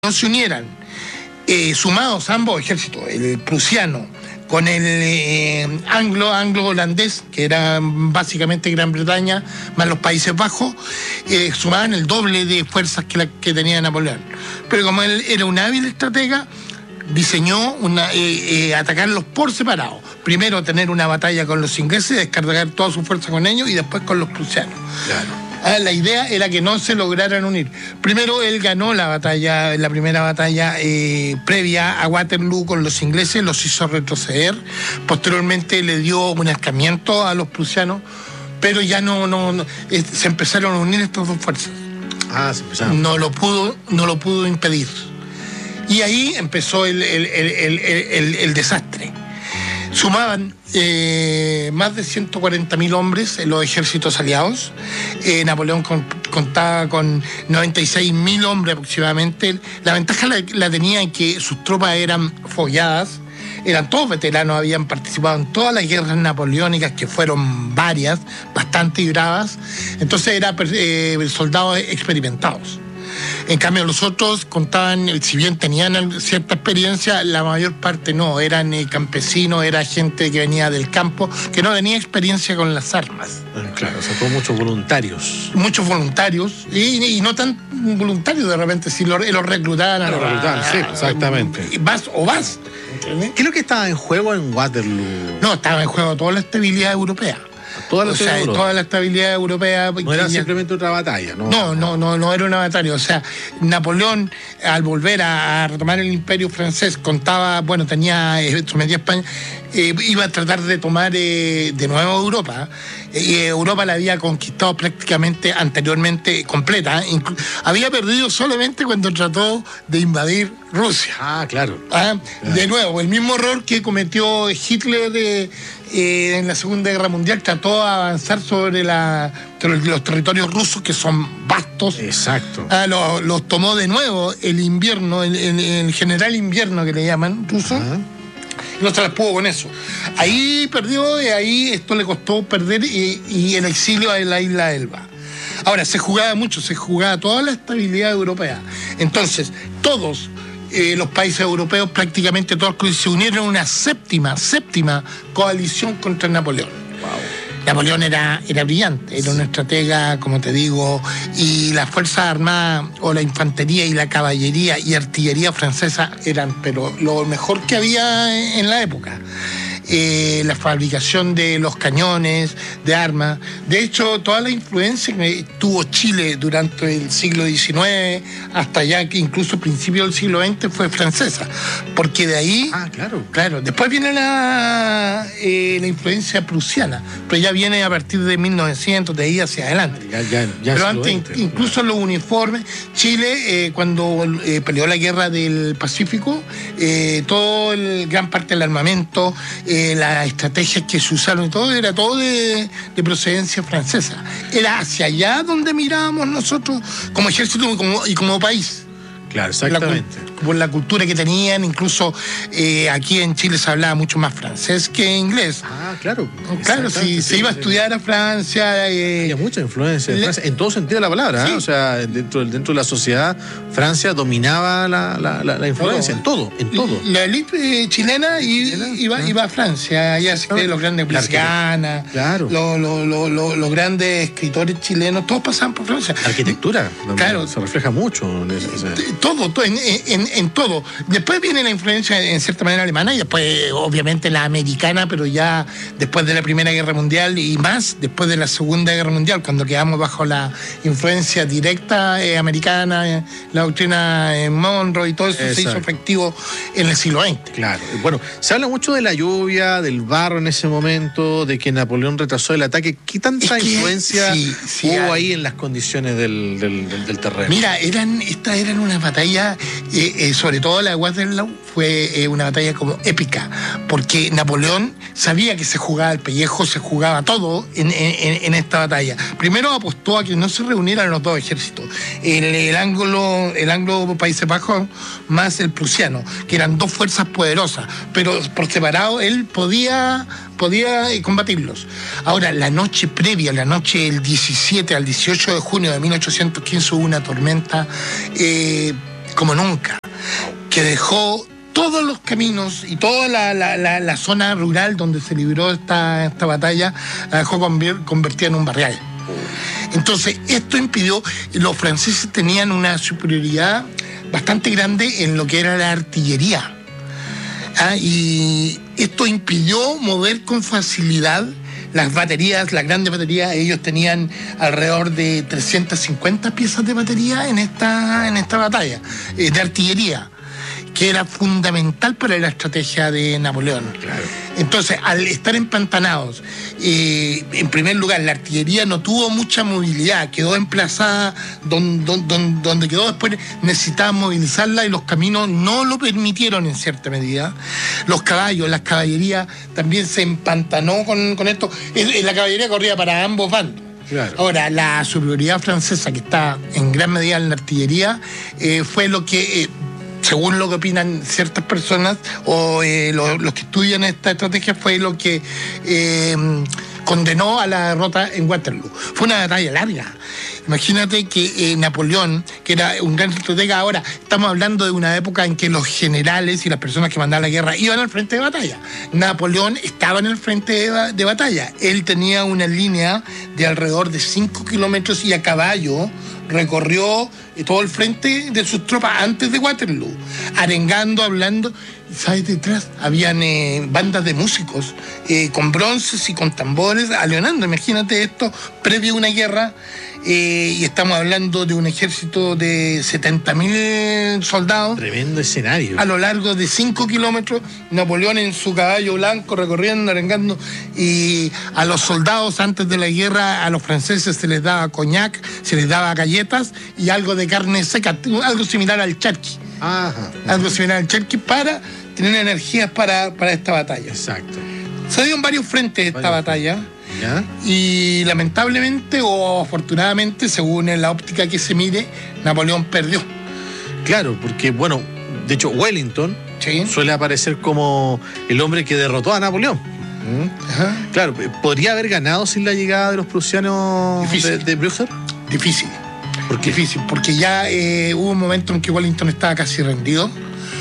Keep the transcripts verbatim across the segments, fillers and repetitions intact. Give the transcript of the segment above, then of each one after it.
no se unieran, eh, sumados ambos ejércitos, el prusiano con el eh, anglo, anglo-holandés, que era básicamente Gran Bretaña, más los Países Bajos, eh, sumaban el doble de fuerzas que, la, que tenía Napoleón. Pero como él era un hábil estratega, diseñó una, eh, eh, atacarlos por separado. Primero tener una batalla con los ingleses, descargar toda su fuerza con ellos y después con los prusianos. Claro. Ah, la idea era que no se lograran unir. Primero él ganó la batalla, la primera batalla eh, previa a Waterloo con los ingleses, los hizo retroceder. Posteriormente le dio un escamiento a los prusianos, pero ya no, no, no eh, se empezaron a unir estas dos fuerzas. Ah, se empezaron. No lo pudo, no lo pudo impedir. Y ahí empezó el, el, el, el, el, el desastre. Sumaban eh, más de ciento cuarenta mil hombres en los ejércitos aliados. Eh, Napoleón con, contaba con noventa y seis mil hombres aproximadamente. La ventaja la, la tenía en que sus tropas eran folladas, eran todos veteranos, habían participado en todas las guerras napoleónicas, que fueron varias, bastante bravas. Entonces eran eh, soldados experimentados. En cambio, los otros contaban, si bien tenían cierta experiencia, la mayor parte no, eran eh, campesinos, era gente que venía del campo, que no tenía experiencia con las armas. Claro, o sea, todos muchos voluntarios. Muchos voluntarios, y, y no tan voluntarios de repente, si los lo reclutaban. Lo reclutaban, sí, exactamente. Y vas o vas. ¿Entiendes? ¿Qué es lo que estaba en juego en Waterloo? No, estaba en juego toda la estabilidad europea. Toda la, o sea, toda la estabilidad europea. No era simplemente otra batalla, ¿no? No, no, no, no era una batalla. O sea, Napoleón, al volver a, a retomar el imperio francés, contaba, bueno, tenía, eh, sometía a España, eh, iba a tratar de tomar eh, de nuevo Europa. Y eh, Europa la había conquistado prácticamente anteriormente completa. Inclu- había perdido solamente cuando trató de invadir Rusia. Ah, claro. Ah, claro. De nuevo, el mismo error que cometió Hitler de, eh, en la Segunda Guerra Mundial, trató de avanzar sobre, la, sobre los territorios rusos, que son vastos. Exacto. Ah, los, los tomó de nuevo el invierno, el, el, el general invierno que le llaman ruso. Ajá. No se las pudo con eso. Ahí perdió y ahí esto le costó perder y, y el exilio en la isla Elba. Ahora, se jugaba mucho, se jugaba toda la estabilidad europea. Entonces, todos eh, los países europeos, prácticamente todos, se unieron en una séptima, séptima coalición contra Napoleón. Wow. Napoleón era, era brillante, era un estratega, como te digo, y las Fuerzas Armadas, o la infantería y la caballería y artillería francesa eran, pero lo mejor que había en la época. Eh, la fabricación de los cañones, de armas. De hecho, toda la influencia que tuvo Chile durante el siglo diecinueve, hasta ya que incluso principio del siglo veinte, fue francesa. Porque de ahí... Ah, claro. Claro, después viene la, eh, la influencia prusiana, pero ya viene a partir de mil novecientos, de ahí hacia adelante. Ya, ya, ya pero antes, veinte, incluso claro. Los uniformes, Chile, eh, cuando eh, peleó la guerra del Pacífico, eh, todo el, gran parte del armamento, eh, las estrategias que se usaron y todo, era todo de, de procedencia francesa. Era hacia allá donde mirábamos nosotros como ejército y como, y como país. Claro, exactamente. La, por la cultura que tenían, incluso eh, aquí en Chile se hablaba mucho más francés que inglés. Ah, claro. Claro, si se iba a estudiar a Francia... Eh, Había mucha influencia de Francia, en todo sentido de la palabra, sí. ¿eh? O sea, dentro, dentro de la sociedad, Francia dominaba la, la, la, la influencia, todo, en todo, en todo. La élite eh, chilena y, iba, ah. iba a Francia, allá se claro. Los grandes Plasgana, claro. los, los, los, los, los grandes escritores chilenos, todos pasaban por Francia. La arquitectura, claro. Se refleja mucho en ese... Todo, todo en, en, en todo. Después viene la influencia en cierta manera alemana y después obviamente la americana, pero ya después de la Primera Guerra Mundial y más después de la Segunda Guerra Mundial, cuando quedamos bajo la influencia directa eh, americana, eh, la doctrina eh, Monroe y todo eso. Exacto. Se hizo efectivo en el siglo veinte. Claro. Bueno, se habla mucho de la lluvia, del barro en ese momento, de que Napoleón retrasó el ataque. ¿Qué tanta es que, influencia sí, sí, hubo ahí en las condiciones del, del, del, del terreno? Mira, eran, estas eran unas batallas, eh, eh, sobre todo la de Waterloo, fue eh, una batalla como épica, porque Napoleón sabía que se jugaba el pellejo, se jugaba todo en, en, en esta batalla. Primero apostó a que no se reunieran los dos ejércitos, el, el anglo, el anglo Países Bajos más el prusiano, que eran dos fuerzas poderosas, pero por separado él podía... podía combatirlos. Ahora, la noche previa, la noche del diecisiete al dieciocho de junio de mil ochocientos quince, hubo una tormenta eh, como nunca, que dejó todos los caminos y toda la, la, la, la zona rural donde se libró esta, esta batalla, la dejó convertida en un barrial. Entonces, esto impidió, los franceses tenían una superioridad bastante grande en lo que era la artillería. ¿Ah? Y esto impidió mover con facilidad las baterías, las grandes baterías. Ellos tenían alrededor de trescientas cincuenta piezas de batería en esta, en esta batalla, eh, de artillería, que era fundamental para la estrategia de Napoleón. Claro. Entonces, al estar empantanados, eh, en primer lugar, la artillería no tuvo mucha movilidad, quedó emplazada donde, donde, donde quedó. Después necesitaba movilizarla y los caminos no lo permitieron en cierta medida. Los caballos, las caballerías también se empantanó con, con esto. La caballería corría para ambos bandos. Claro. Ahora, la superioridad francesa, que está en gran medida en la artillería, eh, fue lo que... Eh, según lo que opinan ciertas personas o eh, lo, los que estudian esta estrategia, fue lo que eh, condenó a la derrota en Waterloo. Fue una batalla larga. Imagínate que eh, Napoleón, que era un gran estratega, ahora estamos hablando de una época en que los generales y las personas que mandaban la guerra iban al frente de batalla. Napoleón estaba en el frente de, de batalla. Él tenía una línea de alrededor de cinco kilómetros y a caballo recorrió todo el frente de sus tropas antes de Waterloo, arengando, hablando. ¿Sabes? Detrás habían eh, bandas de músicos eh, con bronces y con tambores aleonando. Imagínate esto previo a una guerra. Eh, y estamos hablando de un ejército de setenta mil soldados. Tremendo escenario. A lo largo de cinco kilómetros, Napoleón en su caballo blanco recorriendo, arengando. Y a los soldados antes de la guerra, a los franceses se les daba coñac, se les daba galletas y algo de carne seca, algo similar al charqui. Ajá. Algo similar al charqui para tener energías para, para esta batalla. Exacto. Se dio en varios frentes esta Varios. batalla. ¿Ya? Y lamentablemente o afortunadamente, según la óptica que se mire, Napoleón perdió. Claro, porque, bueno, de hecho, Wellington Sí. suele aparecer como el hombre que derrotó a Napoleón. Ajá. Claro, ¿podría haber ganado sin la llegada de los prusianos Difícil. de, de Blücher? Difícil. ¿Por qué? Difícil, porque ya eh, hubo un momento en que Wellington estaba casi rendido.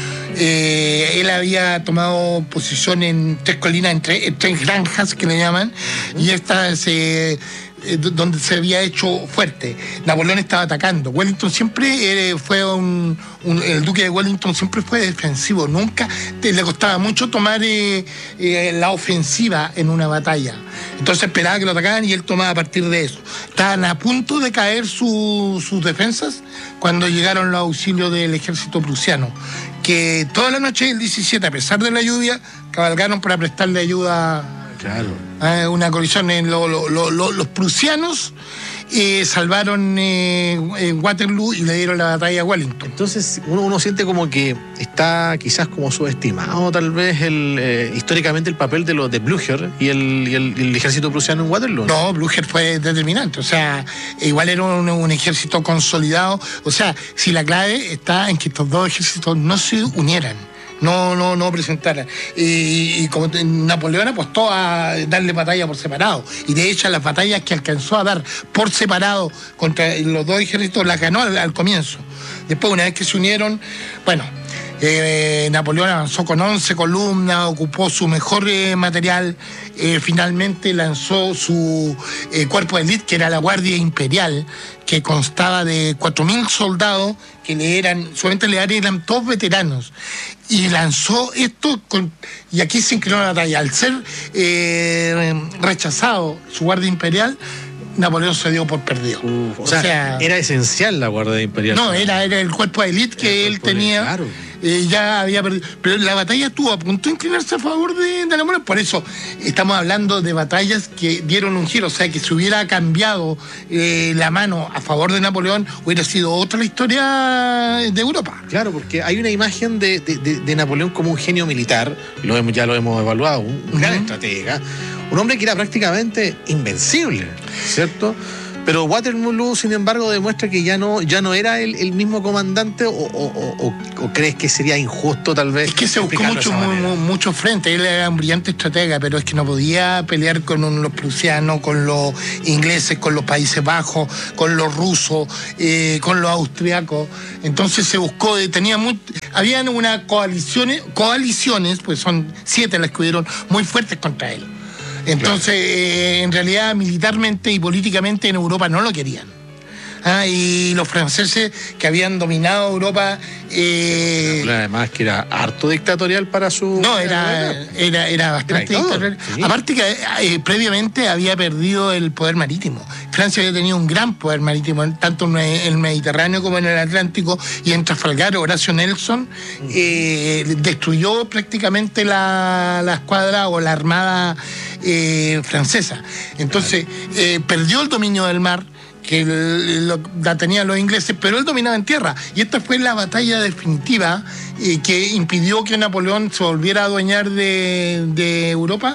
Eh, él había tomado posición en tres colinas, en tres, en tres granjas que le llaman, y esta se... Eh, donde se había hecho fuerte. Napoleón estaba atacando. Wellington siempre eh, fue un, un... El duque de Wellington siempre fue defensivo. Nunca te, le costaba mucho tomar eh, eh, la ofensiva en una batalla. Entonces esperaba que lo atacaran y él tomaba a partir de eso. Estaban a punto de caer su, sus defensas cuando llegaron los auxilios del ejército prusiano, que toda la noche del diecisiete, a pesar de la lluvia, cabalgaron para prestarle ayuda. Claro. Eh, una colisión en lo, lo, lo, lo, los prusianos eh, salvaron eh, en Waterloo y le dieron la batalla a Wellington. Entonces uno, uno siente como que está quizás como subestimado tal vez el eh, históricamente el papel de los de Blücher y el, y el, y el ejército prusiano en Waterloo. No, Blücher fue determinante, o sea, igual era un, un ejército consolidado. O sea, si la clave está en que estos dos ejércitos no se unieran, no, no, no presentaran. Y, y como Napoleón apostó a darle batalla por separado. Y de hecho las batallas que alcanzó a dar por separado contra los dos ejércitos las ganó al, al comienzo. Después, una vez que se unieron, bueno, eh, Napoleón avanzó con once columnas, ocupó su mejor eh, material, eh, finalmente lanzó su eh, cuerpo de élite, que era la Guardia Imperial, que constaba de cuatro mil soldados, que le eran, solamente le eran todos veteranos. Y lanzó esto, con, y aquí se inclinó la batalla. Al ser eh, rechazado su Guardia Imperial, Napoleón se dio por perdido. Uf, o, o sea, sea, era esencial la Guardia Imperial. No, era, era el cuerpo de élite que él tenía. Claro. Eh, ya había perdido. Pero la batalla estuvo a punto de inclinarse a favor de, de Napoleón. Por eso estamos hablando de batallas que dieron un giro. O sea, que si hubiera cambiado eh, la mano a favor de Napoleón, hubiera sido otra la historia de Europa. Claro, porque hay una imagen de, de, de, de Napoleón como un genio militar. Lo hemos, ya lo hemos evaluado. Un, un gran uh-huh. estratega. Un hombre que era prácticamente invencible, ¿cierto? Pero Waterloo, sin embargo, demuestra que ya no, ya no era el, el mismo comandante, o, o, o, o crees que sería injusto tal vez. Es que se buscó mucho, mu, mucho frente. Él era un brillante estratega, pero es que no podía pelear con los prusianos, con los ingleses, con los Países Bajos, con los rusos, eh, con los austriacos. Entonces se buscó, tenía muy, habían unas coaliciones, coaliciones, pues son siete las que hubieron muy fuertes contra él. Entonces, eh, en realidad, militarmente y políticamente en Europa no lo querían. Ah, y los franceses que habían dominado Europa... Eh, además que era harto dictatorial para su... No, era, era, era bastante era dictatorial. Sí. Aparte que eh, previamente había perdido el poder marítimo. Francia había tenido un gran poder marítimo, tanto en el Mediterráneo como en el Atlántico, y en Trafalgar, Horacio Nelson eh, destruyó prácticamente la, la escuadra o la armada eh, francesa. Entonces, eh, perdió el dominio del mar, que lo, la tenían los ingleses, pero él dominaba en tierra. Y esta fue la batalla definitiva eh, que impidió que Napoleón se volviera a adueñar de, de Europa.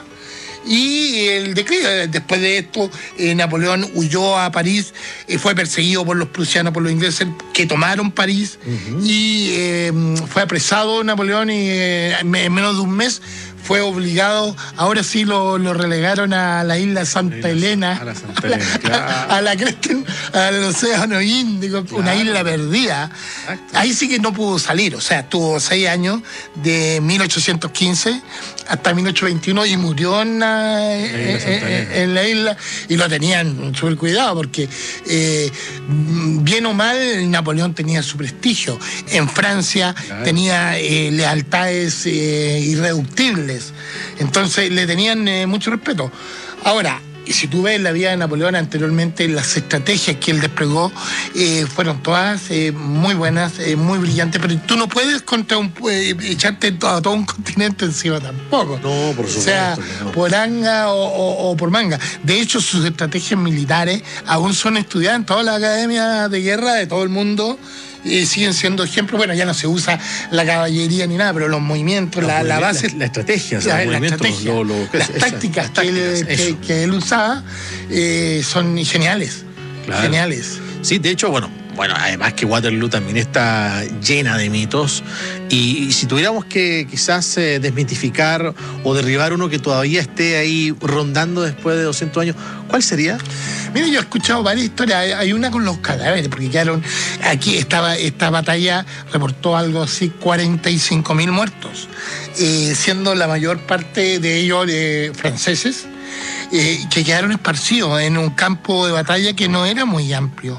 Y el declive, después de esto, eh, Napoleón huyó a París, eh, fue perseguido por los prusianos, por los ingleses, que tomaron París, uh-huh. y eh, fue apresado Napoleón, y eh, en menos de un mes fue obligado, ahora sí lo, lo relegaron a la isla Santa Elena, a la, Santa Elena, a la, claro. a, a la cresta, al océano Índico, claro. Una isla perdida. Exacto. Ahí sí que no pudo salir, o sea, estuvo seis años, de mil ochocientos quince hasta mil ochocientos veintiuno, y murió en la, en, en, en la isla, y lo tenían súper cuidado, porque eh, bien o mal, Napoleón tenía su prestigio. En Francia, claro, tenía eh, lealtades eh, irreductibles. Entonces le tenían eh, mucho respeto. Ahora, si tú ves la vida de Napoleón anteriormente, las estrategias que él desplegó eh, fueron todas eh, muy buenas, eh, muy brillantes, pero tú no puedes contra un, eh, echarte todo, todo un continente encima tampoco. No, por supuesto. O sea, no. por anga o, o, o por manga. De hecho, sus estrategias militares aún son estudiadas en todas las academias de guerra de todo el mundo. Eh, siguen siendo ejemplos. Bueno, ya no se usa la caballería ni nada, pero los movimientos, los la, movimientos la base... La, la estrategia, la, la, la estrategia lo, lo, las, es, tácticas, las tácticas que, él, que, que él usaba eh, son geniales. Claro. Geniales. Sí, de hecho, bueno, bueno, además que Waterloo también está llena de mitos, y, y si tuviéramos que quizás eh, desmitificar o derribar uno que todavía esté ahí rondando después de doscientos años, ¿cuál sería? Mira, yo he escuchado varias historias. Hay una con los cadáveres, porque quedaron... Aquí estaba, esta batalla reportó algo así, cuarenta y cinco mil muertos, eh, siendo la mayor parte de ellos eh, franceses, eh, que quedaron esparcidos en un campo de batalla que no era muy amplio.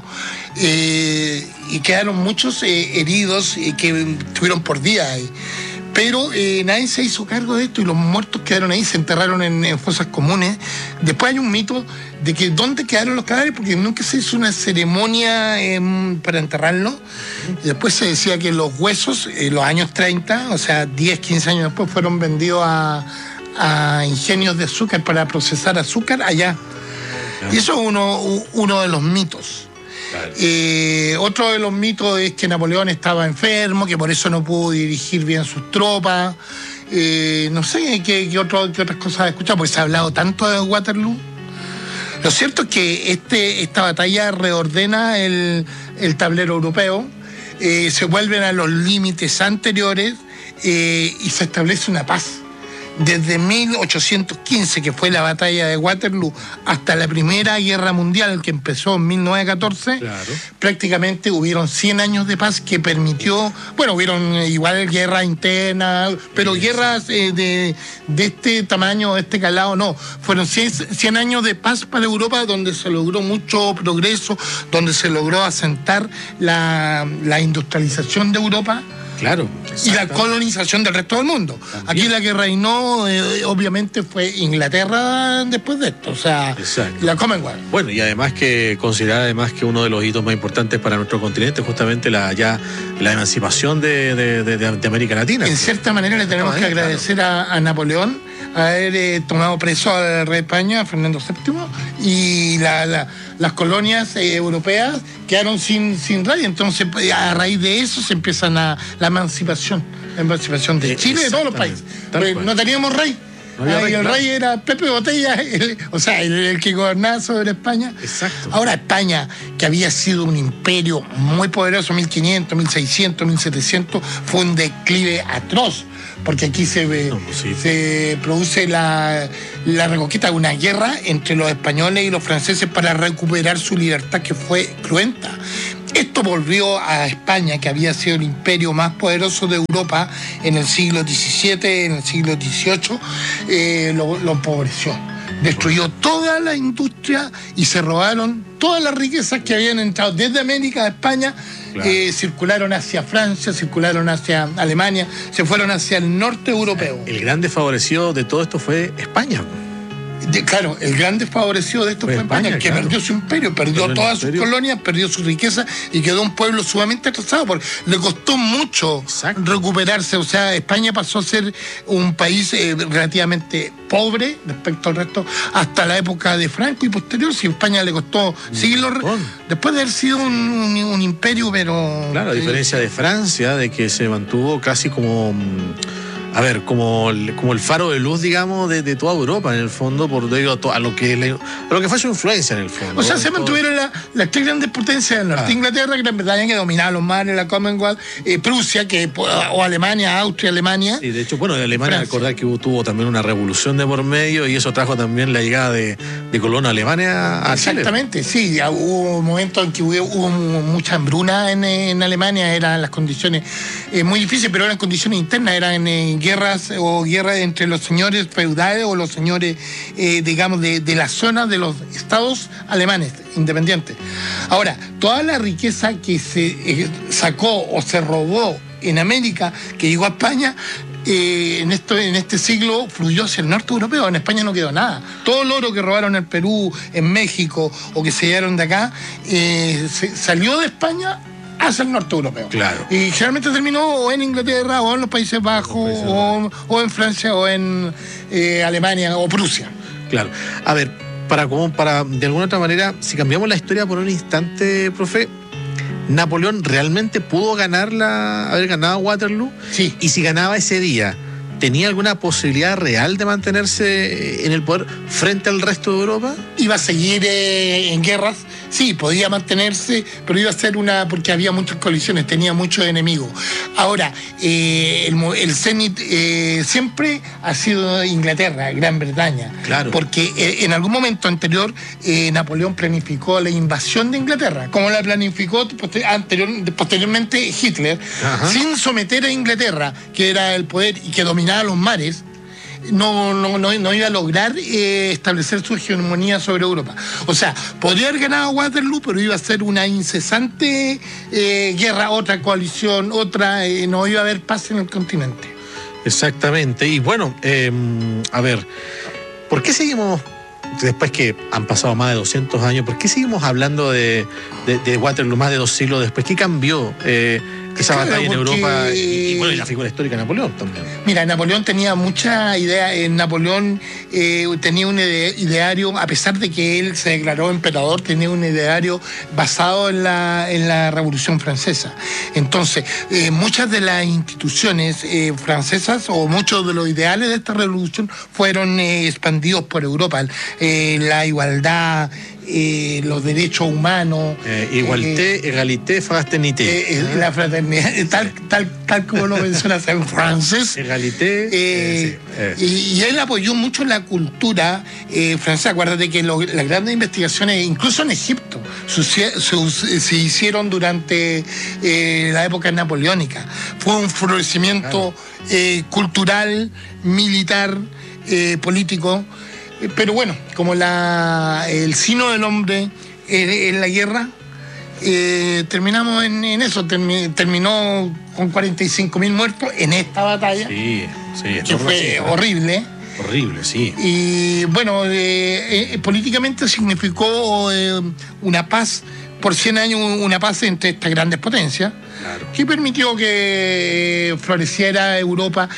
Eh, y quedaron muchos eh, heridos eh, que estuvieron por días ahí. Pero eh, nadie se hizo cargo de esto, y los muertos quedaron ahí, se enterraron en, en fosas comunes. Después hay un mito de que dónde quedaron los cadáveres, porque nunca se hizo una ceremonia eh, para enterrarlos. Y después se decía que los huesos, en los años treinta, o sea, diez, quince años después, fueron vendidos a, a ingenios de azúcar para procesar azúcar allá. Y eso es uno, uno de los mitos. Claro. Eh, otro de los mitos es que Napoleón estaba enfermo, que por eso no pudo dirigir bien sus tropas. Eh, no sé qué, qué, otro, qué otras cosas he escuchado, porque se ha hablado tanto de Waterloo. Lo cierto es que este, esta batalla reordena el, el tablero europeo, eh, se vuelven a los límites anteriores eh, y se establece una paz. Desde mil ochocientos quince, que fue la batalla de Waterloo, hasta la Primera Guerra Mundial, que empezó en mil novecientos catorce, claro, prácticamente hubieron cien años de paz que permitió, bueno, hubieron igual guerras internas, pero sí, guerras eh, de, de este tamaño, de este calado, no. Fueron cien, cien años de paz para Europa, donde se logró mucho progreso, donde se logró asentar la, la industrialización de Europa. Claro. Y la colonización del resto del mundo. También. Aquí la que reinó, eh, obviamente, fue Inglaterra después de esto, o sea, exacto, la Commonwealth. Bueno, y además que considerar además que uno de los hitos más importantes para nuestro continente es justamente la ya la emancipación de, de, de, de América Latina. En cierta manera le tenemos que agradecer claro. a, a Napoleón haber eh, tomado preso al rey de España, Fernando séptimo, y la, la, las colonias eh, europeas quedaron sin, sin rey. Entonces, a raíz de eso se empiezan a la emancipación, la emancipación de Chile y de todos los países. No teníamos rey. No había ah, rey, y el claro. rey era Pepe Botella, el- o sea, el, el que gobernaba sobre España. Exacto. Ahora España, que había sido un imperio muy poderoso, mil quinientos, mil seiscientos, mil setecientos, fue un declive atroz, porque aquí se, ve, No, pues sí. se produce la, la reconquista de una guerra entre los españoles y los franceses para recuperar su libertad, que fue cruenta. Esto volvió a España, que había sido el imperio más poderoso de Europa en el siglo diecisiete, en el siglo dieciocho, eh, lo, lo empobreció. Destruyó toda la industria y se robaron todas las riquezas que habían entrado desde América a España. Claro. Eh, circularon hacia Francia, circularon hacia Alemania, se fueron hacia el norte europeo. El gran desfavorecido de todo esto fue España. De- claro, el gran desfavorecido de esto Fue fue España, España, que claro. perdió su imperio, perdió Perdió el todas imperio. sus colonias, perdió su riqueza y quedó un pueblo sumamente atrasado, porque le costó mucho Exacto. recuperarse. O sea, España pasó a ser un país eh, relativamente pobre respecto al resto hasta la época de Franco y posterior. Si a España le costó siglos, montón. después de haber sido un, un- un imperio, pero... Claro, a eh, diferencia de Francia, de que se mantuvo casi como, mm, a ver, como el, como el faro de luz, digamos, de, de toda Europa, en el fondo, por debido a, to- a lo que le- a lo que fue su influencia, en el fondo. O sea, ¿no? se En todo- mantuvieron la- las tres grandes potencias del norte. Ah. Inglaterra, Gran Bretaña, que dominaba los mares, la Commonwealth, eh, Prusia, que, o Alemania, Austria, Alemania. Sí, de hecho, bueno, de Alemania, Francia. recordar que hubo- tuvo también una revolución de por medio y eso trajo también la llegada de, de colonos alemanes a Chile. Exactamente, sí. Ya hubo momentos en que hubo, hubo mucha hambruna en, en Alemania, eran las condiciones eh, muy difíciles, pero eran condiciones internas, eran eh, guerras o guerras entre los señores feudales o los señores, eh, digamos, de, de la zona de los estados alemanes independientes. Ahora, toda la riqueza que se eh, sacó o se robó en América, que llegó a España, eh, en, esto, en este siglo fluyó hacia el norte europeo. En España no quedó nada. Todo el oro que robaron en Perú, en México o que se llevaron de acá, eh, se- salió de España hacia el norte europeo. Claro. Y generalmente terminó o en Inglaterra o en los Países Bajos Países o, o en Francia o en eh, Alemania o Prusia. Claro. A ver, para, como, para de alguna otra manera, si cambiamos la historia por un instante, profe, ¿Napoleón realmente pudo ganar la, haber ganado Waterloo? Sí. Y si ganaba ese día, ¿tenía alguna posibilidad real de mantenerse en el poder frente al resto de Europa? Iba a seguir eh, en guerras, sí, podía mantenerse, pero iba a ser una, porque había muchas colisiones, tenía muchos enemigos. Ahora, eh, el, mo- el cenit eh, siempre ha sido Inglaterra, Gran Bretaña. Claro. Porque eh, en algún momento anterior eh, Napoleón planificó la invasión de Inglaterra, como la planificó poster- anterior, posteriormente Hitler, Ajá. sin someter a Inglaterra, que era el poder y que dominaba los mares. No, no, no, no iba a lograr eh, establecer su hegemonía sobre Europa. O sea, podría haber ganado Waterloo, pero iba a ser una incesante eh, guerra, otra coalición, otra, eh, no iba a haber paz en el continente. Exactamente. Y bueno, eh, a ver, ¿por qué seguimos, después que han pasado más de doscientos años, por qué seguimos hablando de, de, de Waterloo más de dos siglos después? ¿Qué cambió eh, esa Claro, batalla en porque- Europa? Y, y bueno, y la figura histórica de Napoleón también. Mira, Napoleón tenía mucha idea. En Napoleón eh, tenía un ide- ideario, a pesar de que él se declaró emperador, tenía un ideario basado en la, en la Revolución Francesa. Entonces, eh, muchas de las instituciones eh, francesas o muchos de los ideales de esta revolución fueron eh, expandidos por Europa. Eh, la igualdad, eh, los derechos humanos. Eh, igualité, égalité, fraternité. eh, eh, la fraternidad, tal, tal, tal como lo mencionas en francés. Égalité. Eh, eh, sí, eh. y, y él apoyó mucho la cultura eh, francesa. Acuérdate que lo- las grandes investigaciones, incluso en Egipto, sucie- se, se hicieron durante eh, la época napoleónica. Fue un florecimiento eh, cultural, militar, eh, político. Eh, Pero bueno, como la, el sino del hombre eh, en la guerra, eh, terminamos en, en eso. Termi- terminó con cuarenta y cinco mil muertos en esta batalla, Sí, sí. que enorme fue cifra. horrible. Horrible, sí. Y bueno, eh, eh, políticamente significó eh, una paz por cien años una paz entre estas grandes potencias, claro, que permitió que floreciera Europa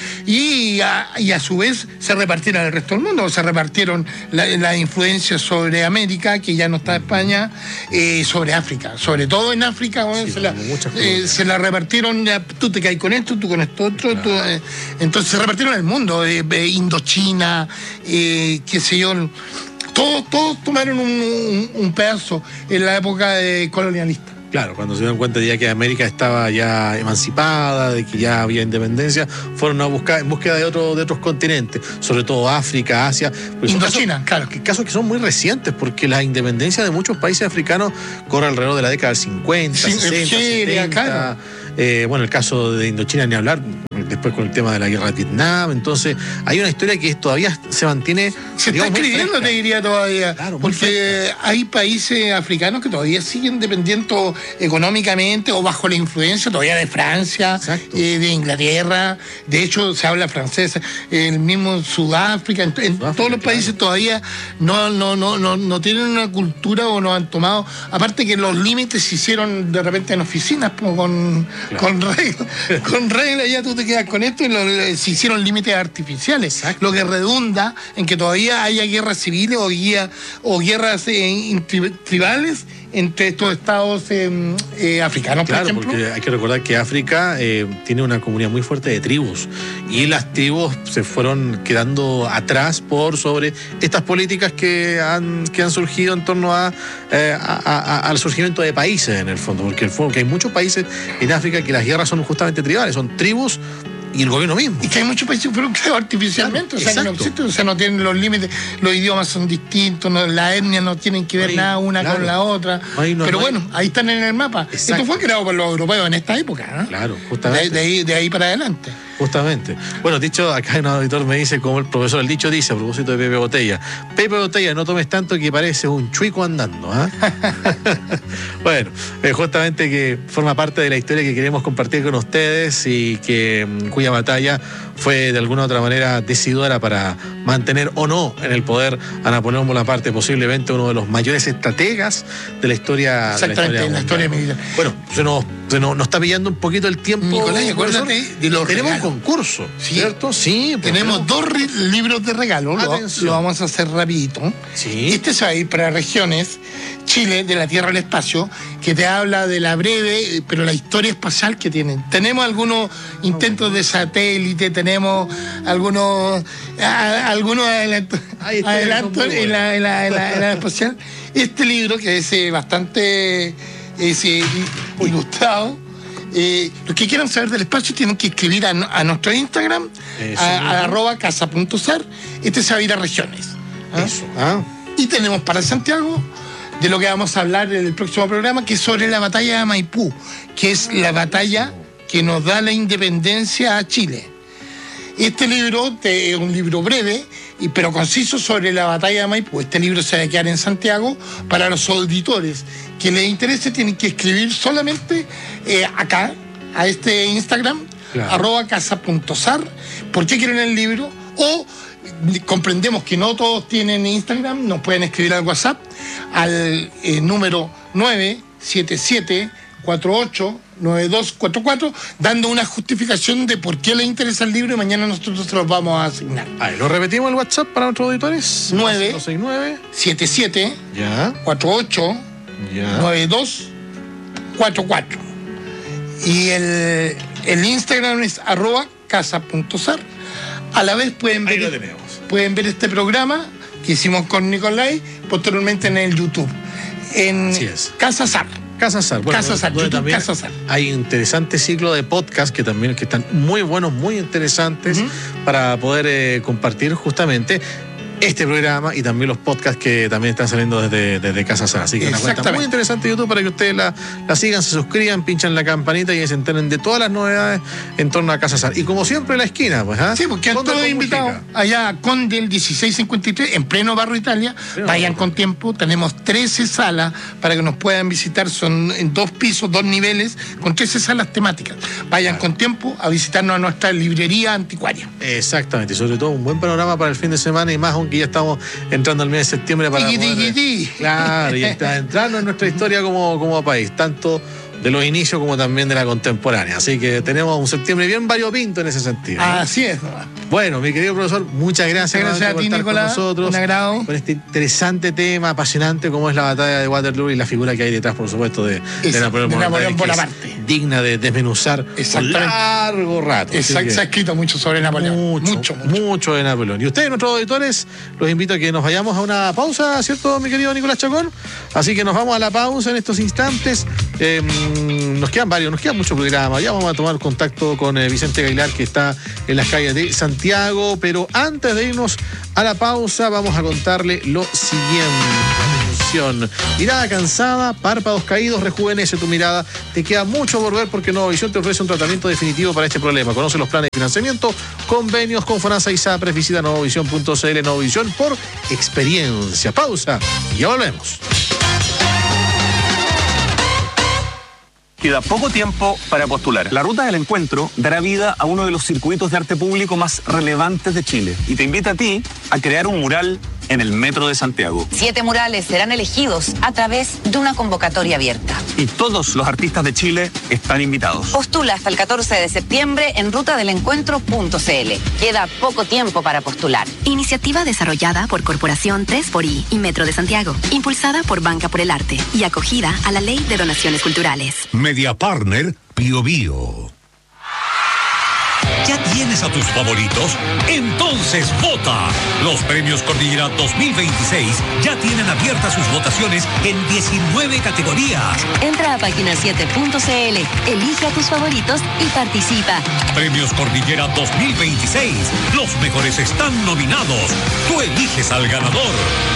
y a, y a su vez se repartiera el resto del mundo. Se repartieron la, la influencia sobre América, que ya no está España, eh, sobre África, sobre todo en África, bueno, sí, se, la, eh, se la repartieron, ya, tú te caes con esto, tú con esto otro, claro, tú, eh, entonces se repartieron el mundo, eh, eh, Indochina, eh, qué sé yo. Todos, todos tomaron un, un, un pedazo en la época eh, colonialista. Claro, cuando se dieron cuenta ya que América estaba ya emancipada, de que ya había independencia, fueron a buscar en búsqueda de, otro, de otros continentes, sobre todo África, Asia. Indochina, claro. Casos que son muy recientes, porque la independencia de muchos países africanos corre alrededor de la década del cincuenta, sí, sesenta, setenta. Claro. Eh, bueno, el caso de Indochina ni hablar, después con el tema de la guerra de Vietnam. Entonces, hay una historia que todavía se mantiene. Se digamos, está escribiendo, te diría todavía. Claro, porque hay países africanos que todavía siguen dependiendo económicamente o bajo la influencia todavía de Francia, eh, de Inglaterra. De hecho, se habla francés. El mismo Sudáfrica, en, en Sudáfrica, todos los países claro, todavía no, no, no, no, no tienen una cultura o no han tomado. Aparte que los límites se hicieron de repente en oficinas, como con. Claro. Con reglas, con reglas ya tú te quedas con esto y lo, se hicieron límites artificiales. Exacto. Lo que redunda en que todavía haya guerras civiles o, guía, o guerras eh, tribales entre estos estados eh, eh, africanos, claro, por ejemplo. Porque hay que recordar que África eh, tiene una comunidad muy fuerte de tribus y las tribus se fueron quedando atrás por sobre estas políticas que han, que han surgido en torno a, eh, a, a, al surgimiento de países, en el fondo, porque, el, porque hay muchos países en África que las guerras son justamente tribales, son tribus y el gobierno mismo. Y que hay muchos países que fueron creados artificialmente, claro, o sea, exacto, que no existen, o sea, no tienen los límites, los idiomas son distintos, no, las etnias no tienen que ver ahí, nada una claro, con la otra. Ahí no, pero no bueno, hay... ahí están en el mapa. Exacto. Esto fue creado por los europeos en esta época, ¿no? Claro, justamente. De, de, ahí, de ahí para adelante. Justamente. Bueno, dicho, acá un auditor me dice, como el profesor, el dicho dice, a propósito de Pepe Botella: Pepe Botella, no tomes tanto que parece un chuico andando, ¿ah? ¿eh? Bueno, eh, justamente que forma parte de la historia que queremos compartir con ustedes y que cuya batalla fue de alguna u otra manera decidora para mantener o no en el poder a Napoleón Bonaparte, posiblemente uno de los mayores estrategas de la historia. Exactamente, de la historia, en la historia militar. Bueno, se nos, se nos, nos está pillando un poquito el tiempo. Nicolás, acuérdate de los Tenemos regalos. Un concurso, ¿Sí? ¿cierto? Sí. Tenemos dos libros de regalo, lo, lo vamos a hacer rapidito. Sí. Este se va a ir para regiones, Chile, de la Tierra al Espacio, que te habla de la breve, pero la historia espacial que tienen. Tenemos algunos intentos de satélite, tenemos algunos, a, algunos adelantos, adelantos en la, en, la, en, la, en la espacial. Este libro, que es eh, bastante es, eh, ilustrado, Eh, los que quieran saber del espacio tienen que escribir a, a nuestro Instagram, a, a arroba casa.sar. Este se va a ir a regiones. ¿Ah? Eso. ¿Ah? Y tenemos para Santiago, de lo que vamos a hablar en el próximo programa, que es sobre la batalla de Maipú, que es la batalla que nos da la independencia a Chile. Este libro es un libro breve, pero conciso sobre la batalla de Maipú. Este libro se va a quedar en Santiago. Para los auditores que les interese, tienen que escribir solamente eh, acá, a este Instagram, claro, arroba casa.sar, por qué quieren el libro, o comprendemos que no todos tienen Instagram, nos pueden escribir al WhatsApp, al eh, número nueve siete siete cuatro ocho nueve dos cuatro cuatro, dando una justificación de por qué les interesa el libro y mañana nosotros se los vamos a asignar. Ahí lo repetimos el WhatsApp para nuestros auditores. nueve siete siete cuatro ocho nueve dos cuatro cuatro. Y el, el Instagram es arroba casa.sar. A la vez pueden ver, pueden ver este programa que hicimos con Nicolai posteriormente en el YouTube, en Casa Sar. Casa Sar, bueno, Casa Sar, YouTube también Casa Sar. Hay un interesante ciclo de podcast que también que están muy buenos, muy interesantes, uh-huh, para poder eh, compartir justamente este programa y también los podcasts que también están saliendo desde, desde Casa Sar. Así que una cuenta muy interesante de YouTube para que ustedes la, la sigan, se suscriban, pinchan la campanita y se enteren de todas las novedades en torno a Casa Sar. Y como siempre, la esquina, pues, ¿ah? Sí, porque han todos invitados allá a Conde, el dieciséis cincuenta y tres, en pleno barrio Italia. Pleno Vayan barrio. Con tiempo. Tenemos trece salas para que nos puedan visitar. Son en dos pisos, dos niveles, con trece salas temáticas. Vayan claro. con tiempo a visitarnos a nuestra librería anticuaria. Exactamente. Y sobre todo un buen panorama para el fin de semana y más aún aunque ya estamos entrando al mes de septiembre para Tiqui, poder, tiqui, tiqui. claro, y está entrando en nuestra historia como, como país, tanto de los inicios como también de la contemporánea. Así que tenemos un septiembre bien variopinto en ese sentido, ¿no? Así es. Bueno, mi querido profesor, muchas gracias, Gracias a por ti, estar Nicolás. con nosotros. Un agrado. Con este interesante tema, apasionante como es la batalla de Waterloo y la figura que hay detrás, por supuesto, de, Es, de Napoleón de Bonaparte, Napoleón que es Bonaparte. digna de desmenuzar un Exactamente. largo rato. Así Exacto, que se ha escrito mucho sobre Napoleón. Mucho, Mucho, mucho, mucho. de Napoleón. Y ustedes, nuestros auditores, los invito a que nos vayamos a una pausa, ¿cierto, mi querido Nicolás Chacón? Así que nos vamos a la pausa en estos instantes. Eh, nos quedan varios, nos quedan muchos programas. Ya vamos a tomar contacto con eh, Vicente Aguilar, que está en las calles de Santiago. Pero antes de irnos a la pausa, vamos a contarle lo siguiente. Mirada cansada, párpados caídos, rejuvenece tu mirada. Te queda mucho por ver porque Nueva Visión te ofrece un tratamiento definitivo para este problema. Conoce los planes de financiamiento, convenios con FONASA y SAPRES. Visita nuevovisión punto c l. Nueva Visión por experiencia. Pausa y ya volvemos. Queda poco tiempo para postular. La Ruta del Encuentro dará vida a uno de los circuitos de arte público más relevantes de Chile y te invita a ti a crear un mural en el Metro de Santiago. Siete murales serán elegidos a través de una convocatoria abierta. Y todos los artistas de Chile están invitados. Postula hasta el catorce de septiembre en ruta del encuentro punto c l. Queda poco tiempo para postular. Iniciativa desarrollada por Corporación tres por I y Metro de Santiago, impulsada por Banca por el Arte y acogida a la Ley de Donaciones Culturales. Media Partner Bio Bio. ¿Ya tienes a tus favoritos? Entonces vota. Los premios Cordillera dos mil veintiséis ya tienen abiertas sus votaciones en diecinueve categorías. Entra a página siete punto c l, elige a tus favoritos y participa. Premios Cordillera dos mil veintiséis. Los mejores están nominados. Tú eliges al ganador.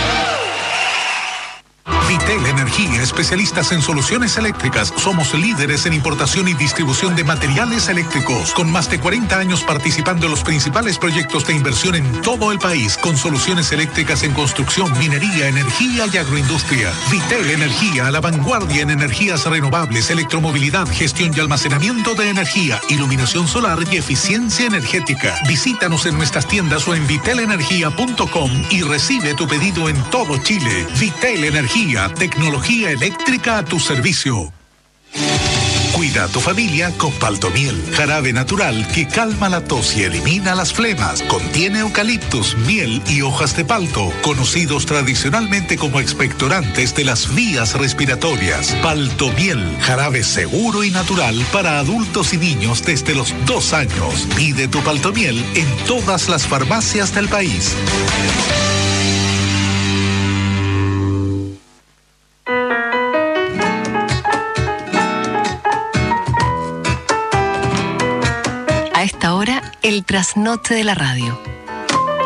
Vitel Energía, especialistas en soluciones eléctricas. Somos líderes en importación y distribución de materiales eléctricos, con más de cuarenta años participando en los principales proyectos de inversión en todo el país, con soluciones eléctricas en construcción, minería, energía y agroindustria. Vitel Energía, a la vanguardia en energías renovables, electromovilidad, gestión y almacenamiento de energía, iluminación solar y eficiencia energética. Visítanos en nuestras tiendas o en vitel energía punto com y recibe tu pedido en todo Chile. Vitel Energía, tecnología eléctrica a tu servicio. Cuida a tu familia con Paltomiel, jarabe natural que calma la tos y elimina las flemas. Contiene eucaliptus, miel y hojas de palto, conocidos tradicionalmente como expectorantes de las vías respiratorias. Paltomiel, jarabe seguro y natural para adultos y niños desde los dos años. Pide tu Paltomiel en todas las farmacias del país. A esta hora, el trasnoche de la radio.